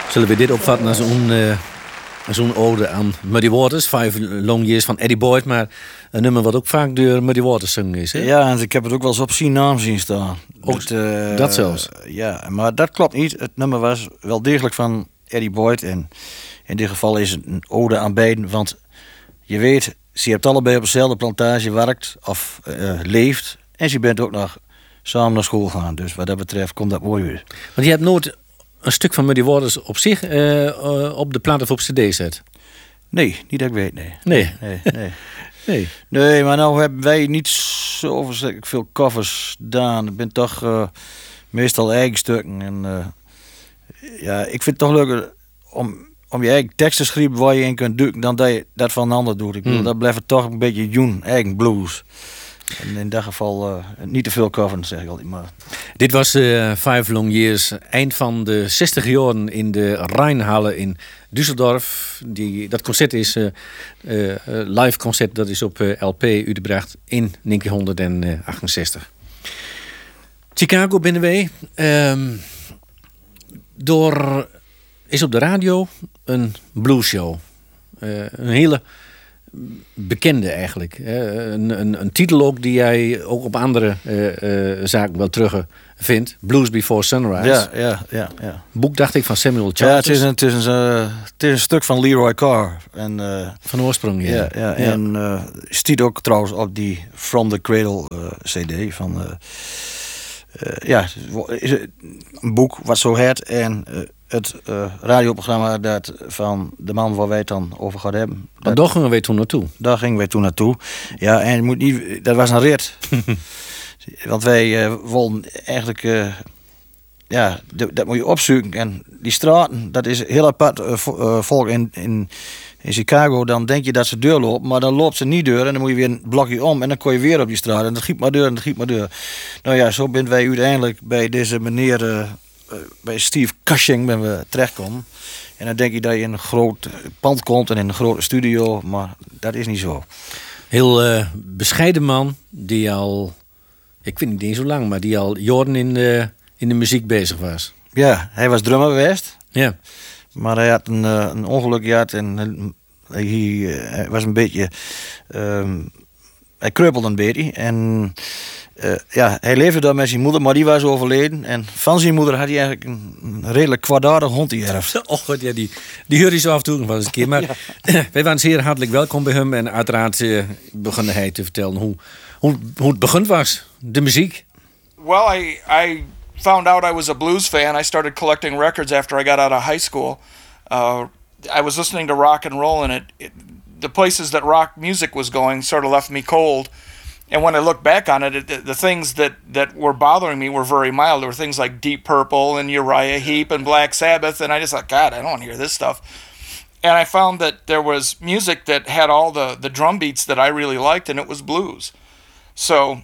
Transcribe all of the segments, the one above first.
Zullen we dit opvatten als zo'n ode aan Muddy Waters? 5 Long Years van Eddie Boyd, maar een nummer wat ook vaak door Muddy Waters zingen is. Hè? Ja, en ik heb het ook wel eens op zijn naam zien staan. Ook dat zelfs? Ja, maar dat klopt niet. Het nummer was wel degelijk van Eddie Boyd. En in dit geval is het een ode aan beiden. Want je weet, ze hebt allebei op dezelfde plantage werkt of leeft. En ze bent ook nog samen naar school gaan. Dus wat dat betreft komt dat mooi weer. Want je hebt nooit een stuk van Muddy Waters op zich op de plaat of op cd zet? Nee, niet dat ik weet, nee. Nee, maar nou hebben wij niet zo verschrikkelijk veel covers gedaan. Ik ben toch meestal eigen stukken. En ja, ik vind het toch leuker om je eigen teksten te schrijven waar je in kunt duiken dan dat je dat van een ander doet. Ik bedoel, dat blijft het toch een beetje joen, eigen blues. En in dat geval niet te veel covers, zeg ik altijd maar. Dit was 5 Long Years, eind van de 60 jaren in de Rijnhalle in Düsseldorf. Dat concert is live concert, dat is op LP uitgebracht in 1968. Chicago binnen wij. Door is op de radio een bluesshow. Een hele bekende eigenlijk. Een titel ook die jij ook op andere zaken wel terug vindt. Blues Before Sunrise. Ja. Boek dacht ik van Samuel Charles. Ja, het is een stuk van Leroy Carr. En, van oorsprong, ja. En stiet ook trouwens op die From the Cradle CD van... is een boek wat zo heet. En het radioprogramma dat van de man waar wij het dan over gaan hebben. Daar gingen wij toen naartoe. Daar gingen wij toen naartoe. Ja, en moet niet, dat was een rit. Want wij wilden eigenlijk... dat moet je opzoeken. En die straten, dat is heel apart volk in Chicago. Dan denk je dat ze deur loopt, maar dan loopt ze niet deur. En dan moet je weer een blokje om en dan kom je weer op die straat. En dat giet maar deur en dat giet maar deur. Nou ja, zo zijn wij uiteindelijk bij deze meneer... bij Steve Cushing ben we terechtkomen. En dan denk je dat je in een groot pand komt en in een grote studio. Maar dat is niet zo. Heel bescheiden man die al... Ik weet niet zo lang, maar die al jaren in de muziek bezig was. Ja, hij was drummer geweest. Ja. Maar hij had een ongeluk gehad en hij was een beetje... hij kreupelde een beetje. En hij leefde daar met zijn moeder, maar die was overleden. En van zijn moeder had hij eigenlijk een redelijk kwaadaardig hond geërfd. Och, ja, die hoor je zo af en toe nog wel eens een keer. Maar wij waren zeer hartelijk welkom bij hem. En uiteraard begon hij te vertellen hoe het begin was, de muziek. Well, I found out I was a blues fan. I started collecting records after I got out of high school. I was listening to rock and roll, and the places that rock music was going sort of left me cold. And when I look back on it, the things that were bothering me were very mild. There were things like Deep Purple and Uriah Heep and Black Sabbath, and I just thought, God, I don't want to hear this stuff. And I found that there was music that had all the drum beats that I really liked, and it was blues. So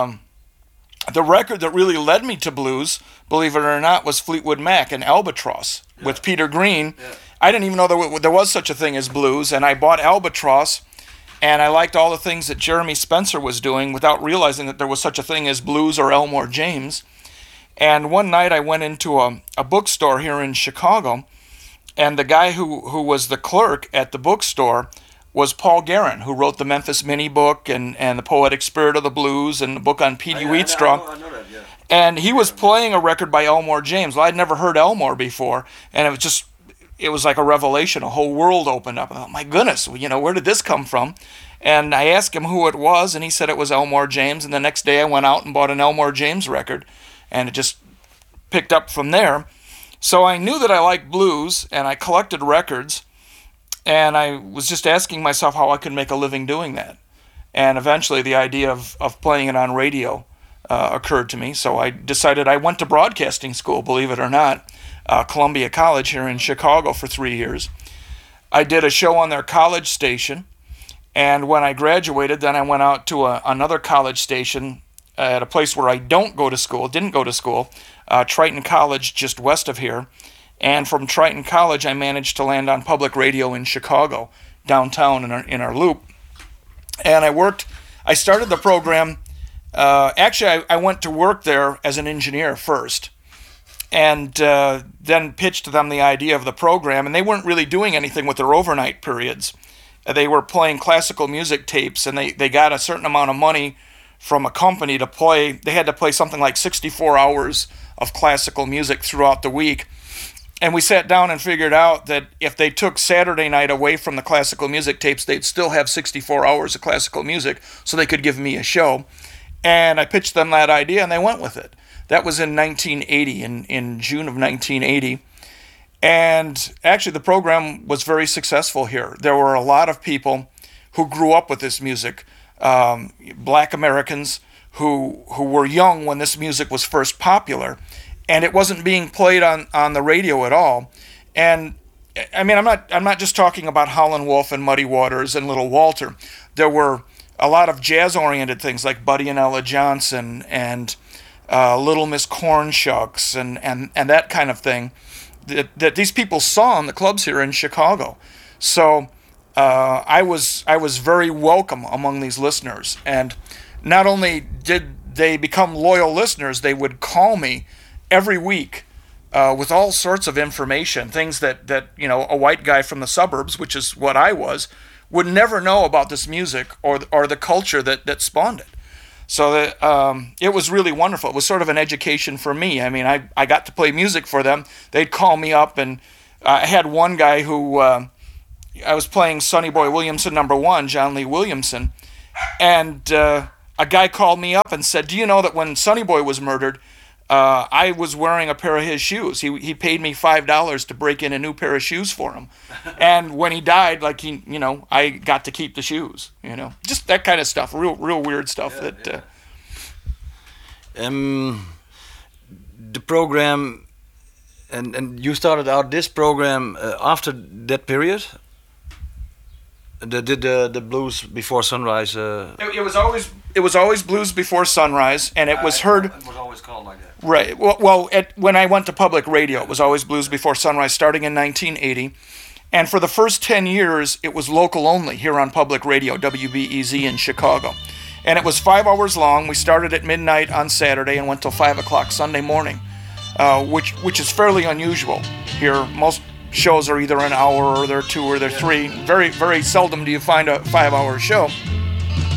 the record that really led me to blues, believe it or not, was Fleetwood Mac and Albatross with Peter Green. Yeah. I didn't even know there was such a thing as blues, and I bought Albatross, and I liked all the things that Jeremy Spencer was doing without realizing that there was such a thing as blues or Elmore James. And one night I went into a bookstore here in Chicago, and the guy who was the clerk at the bookstore was Paul Guerin, who wrote the Memphis Mini book and the Poetic Spirit of the Blues and the book on Petey Wheatstraw. I know that, yeah. And he was playing a record by Elmore James. Well, I'd never heard Elmore before, and it was like a revelation. A whole world opened up. I thought, my goodness, where did this come from? And I asked him who it was, and he said it was Elmore James. And the next day I went out and bought an Elmore James record, and it just picked up from there. So I knew that I liked blues, and I collected records, and I was just asking myself how I could make a living doing that. And eventually the idea of playing it on radio occurred to me. So I decided I went to broadcasting school, believe it or not, Columbia College here in Chicago for 3 years. I did a show on their college station, and when I graduated, then I went out to another college station at a place where I didn't go to school, Triton College just west of here. And from Triton College, I managed to land on public radio in Chicago, downtown in our loop. And I started the program, actually I went to work there as an engineer first. and then pitched them the idea of the program. And they weren't really doing anything with their overnight periods. They were playing classical music tapes, and they got a certain amount of money from a company to play. They had to play something like 64 hours of classical music throughout the week. And we sat down and figured out that if they took Saturday night away from the classical music tapes, they'd still have 64 hours of classical music, so they could give me a show. And I pitched them that idea, and they went with it. That was in 1980, in June of 1980. And actually, the program was very successful here. There were a lot of people who grew up with this music, Black Americans who were young when this music was first popular, and it wasn't being played on the radio at all. And I mean, I'm not just talking about Howlin' Wolf and Muddy Waters and Little Walter. There were a lot of jazz-oriented things like Buddy and Ella Johnson and Little Miss Cornshucks and that kind of thing that these people saw in the clubs here in Chicago. So I was very welcome among these listeners, and not only did they become loyal listeners, they would call me every week with all sorts of information, things that a white guy from the suburbs, which is what I was, would never know about this music or the culture that spawned it. So it was really wonderful. It was sort of an education for me. I mean, I got to play music for them. They'd call me up, and I had one guy who I was playing Sonny Boy Williamson #1, John Lee Williamson, and a guy called me up and said, "Do you know that when Sonny Boy was murdered, I was wearing a pair of his shoes. He paid me $5 to break in a new pair of shoes for him. And when he died, I got to keep the shoes, Just that kind of stuff, real weird stuff. The program, and you started out this program after that period? The Blues Before Sunrise. It was always Blues Before Sunrise, and it was heard. It was always called like that. Right. Well, when I went to public radio, it was always Blues Before Sunrise, starting in 1980, and for the first 10 years, it was local only here on public radio, WBEZ in Chicago, and it was 5 hours long. We started at midnight on Saturday and went till 5 o'clock Sunday morning, which is fairly unusual here. Most shows are either an hour or they're 2 or they're 3. Very, very seldom do you find a 5-hour show.